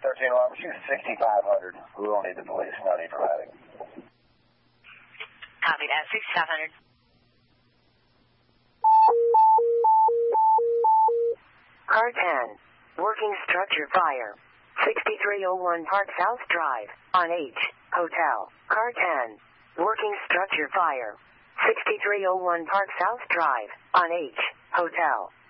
13 alarm, shoot 6500. We will need the police, no need for hiding. Copy that, 6500. Car 10. Working structure fire. 6301 Park South Drive, on H, Hotel. Car 10. Working structure fire. 6301 Park South Drive, on H, Hotel.